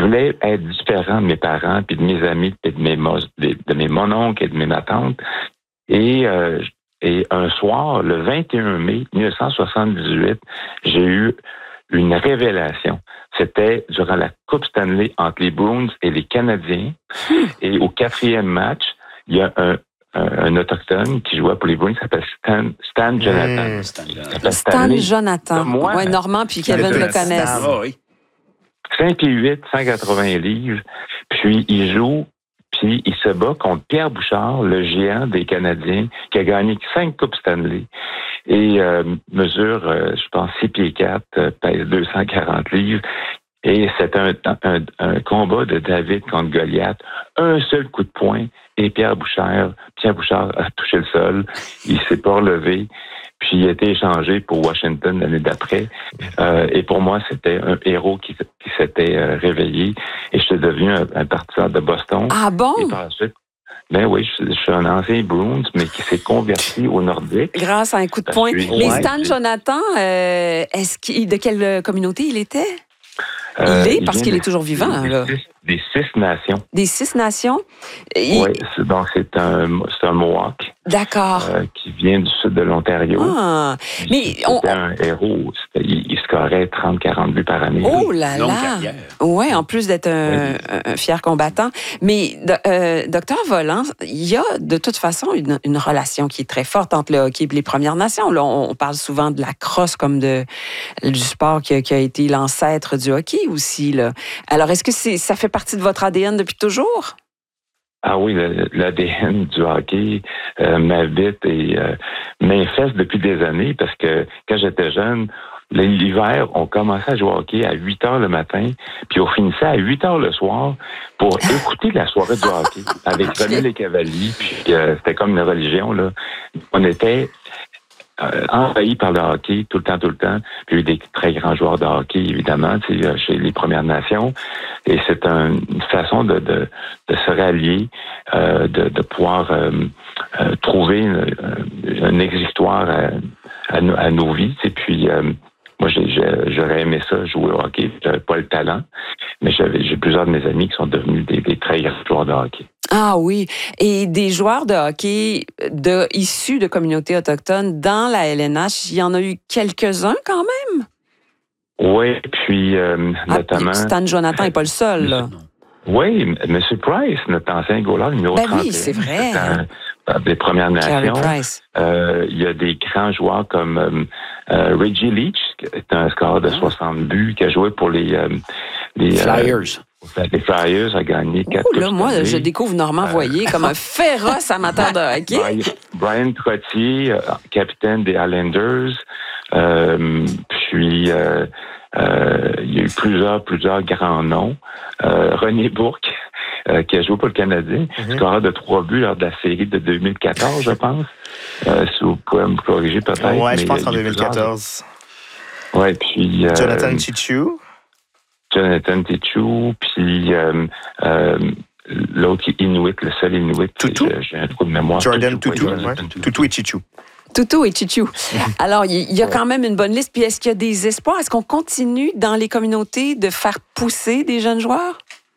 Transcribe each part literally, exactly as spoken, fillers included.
voulais être différent de mes parents, puis de mes amis, puis de mes, de, de mes mononcles et de mes ma tante. Et, euh, et un soir, le vingt et un mai dix-neuf cent soixante-dix-huit, j'ai eu une révélation. C'était durant la Coupe Stanley entre les Bruins et les Canadiens. Et au quatrième match, il y a un, un, un autochtone qui jouait pour les Bruins, qui s'appelle Stan, Stan Jonathan. Mmh, Stan Jonathan. Stan Jonathan. Moi, ouais, Normand puis Kevin le connaissent. Ah, oui. cinq pieds huit, cent quatre-vingts livres. Puis il joue, puis il se bat contre Pierre Bouchard, le géant des Canadiens, qui a gagné cinq Coupes Stanley. Et euh, mesure, euh, je pense, six pieds quatre, euh, pèse deux cent quarante livres. Et c'est un, un, un combat de David contre Goliath. Un seul coup de poing et Pierre Bouchard, Pierre Bouchard a touché le sol. Il s'est pas relevé. Puis il a été échangé pour Washington l'année d'après. Euh, et pour moi, c'était un héros qui, qui s'était euh, réveillé. Et je suis devenu un, un partisan de Boston. Ah bon? Et par la suite, ben oui, je, je suis un ancien Bruins, mais qui s'est converti au Nordique. Grâce à un coup de poing. Suis... Mais Ouais, Stan Jonathan, euh, est-ce qu'il, de quelle communauté il était? Il euh, est, parce qu'il des, est toujours vivant. Des, là. Six, des six nations. Des six nations? Et... Oui, c'est, donc c'est un, c'est un Mohawk. D'accord. Euh, qui vient du sud de l'Ontario. Ah, mais c'était on... un héros. C'était, il, il scorait trente à quarante buts par année. Oh là Longue là! carrière. Oui, en plus d'être un, Oui. un fier combattant. Mais, euh, docteur Volant, il y a de toute façon une, une relation qui est très forte entre le hockey et les Premières Nations. Là, on, on parle souvent de la crosse comme de, du sport qui a, qui a été l'ancêtre du hockey aussi. Là. Alors, est-ce que c'est, ça fait partie de votre A D N depuis toujours? Ah oui, l'A D N du hockey euh, m'habite et euh, m'infeste depuis des années parce que quand j'étais jeune, l'hiver, on commençait à jouer au hockey à huit heures le matin, puis on finissait à huit heures le soir pour écouter la soirée du hockey avec René Lécavalier, puis euh, c'était comme une religion, là. On était euh, envahis par le hockey tout le temps, tout le temps. Puis il y a eu des très grands joueurs de hockey, évidemment, tu sais, chez les Premières Nations. Et c'est un, une façon de, de, de se rallier, euh, de, de pouvoir euh, euh, trouver une, une exutoire à, à, à nos vies. Et puis, euh, moi, j'ai, j'ai, j'aurais aimé ça, jouer au hockey. J'avais pas le talent, mais j'avais, j'ai plusieurs de mes amis qui sont devenus des, des très grands joueurs de hockey. Ah oui, et des joueurs de hockey de, issus de communautés autochtones dans la L N H, il y en a eu quelques-uns quand même? Oui, puis euh, ah, notamment... Stan Jonathan n'est pas le seul, là. Oui, M. Price, notre ancien goaler, numéro ben trente et un. Oui, c'est vrai. Un, des Premières Nations. Euh, il y a des grands joueurs comme euh, euh, Reggie Leach, qui est un scoreur de soixante buts, qui a joué pour les... Euh, les Flyers. Euh, les Flyers, a gagné quatre oh, là, moi, je découvre Normand euh, Voyer comme un féroce amateur de hockey. Brian, Brian Trottier, euh, capitaine des Islanders. Euh, puis... Euh, Euh, il y a eu plusieurs, plusieurs grands noms. Euh, René Bourque, euh, qui a joué pour le Canadien, mm-hmm. scoreur de trois buts lors de la série de deux mille quatorze, je pense. Euh, si vous pouvez me corriger peut-être. Oui, je pense en deux mille quatorze. Oui, puis... Euh, Jonathan Chichou. Jonathan Chichou, puis euh, euh, l'autre qui est Inuit, le seul Inuit. Toutou. J'ai, j'ai un trou de mémoire. Jordan Toutou. Toutou, ouais. Toutou et Chichou. Toutou et Chichou. Alors, il y a quand même une bonne liste. Puis, est-ce qu'il y a des espoirs? Est-ce qu'on continue dans les communautés de faire pousser des jeunes joueurs?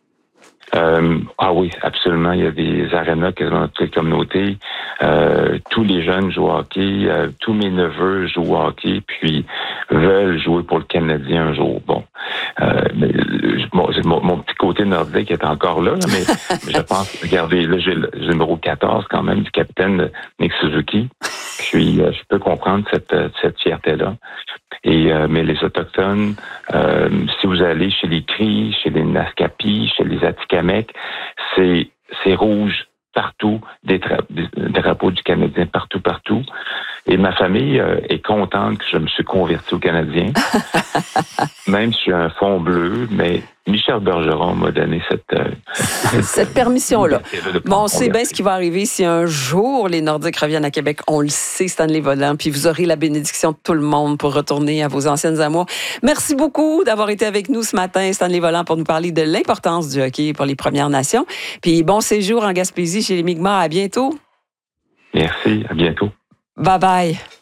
Euh, ah oui, absolument. Il y a des arénas quasiment dans toutes les communautés. Euh, tous les jeunes jouent au hockey. Euh, tous mes neveux jouent au hockey, puis veulent jouer pour le Canadien un jour. Bon, euh, mais, bon mon, mon petit côté nordique est encore là, mais, mais je pense, regardez, là, j'ai le, j'ai le numéro quatorze quand même du capitaine Nick Suzuki. Puis, euh, je peux comprendre cette, cette fierté-là. Et, euh, mais les Autochtones, euh, si vous allez chez les Cris, chez les Naskapi, chez les Atikamekw, c'est, c'est rouge partout, des, tra- des drapeaux du Canadien partout, partout. Et ma famille euh, est contente que je me suis converti au Canadien, même si je suis un fond bleu, mais Michel Bergeron m'a donné cette... Euh, cette permission-là. Bon, on sait bien ce qui va arriver si un jour les Nordiques reviennent à Québec. On le sait, Stanley Volant, puis vous aurez la bénédiction de tout le monde pour retourner à vos anciennes amours. Merci beaucoup d'avoir été avec nous ce matin, Stanley Volant, pour nous parler de l'importance du hockey pour les Premières Nations. Puis bon séjour en Gaspésie chez les Mi'kmaq. À bientôt. Merci, à bientôt. Bye bye.